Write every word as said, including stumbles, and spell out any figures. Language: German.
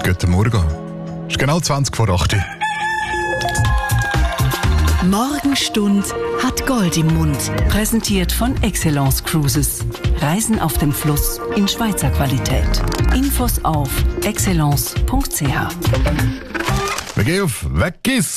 Guten Morgen. Es ist genau zwanzig vor acht. Morgenstund hat Gold im Mund. Präsentiert von Excellence Cruises. Reisen auf dem Fluss in Schweizer Qualität. Infos auf excellence punkt c h. Wir gehen auf Weggis.